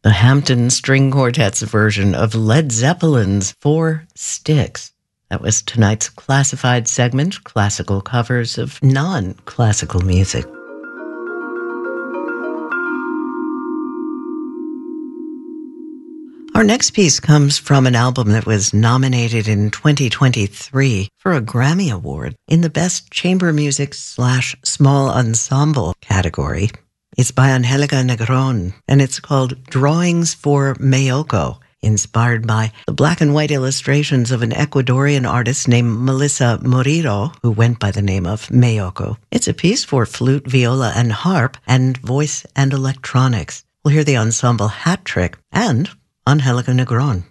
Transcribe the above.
The Hampton String Quartet's version of Led Zeppelin's Four Sticks. That was tonight's classified segment, classical covers of non-classical music. Our next piece comes from an album that was nominated in 2023 for a Grammy Award in the Best Chamber Music / Small Ensemble category. It's by Angelica Negron, and it's called Drawings for Mayoko, inspired by the black and white illustrations of an Ecuadorian artist named Melissa Murillo, who went by the name of Mayoko. It's a piece for flute, viola, and harp, and voice and electronics. We'll hear the ensemble Hat Trick and Angelica Negron.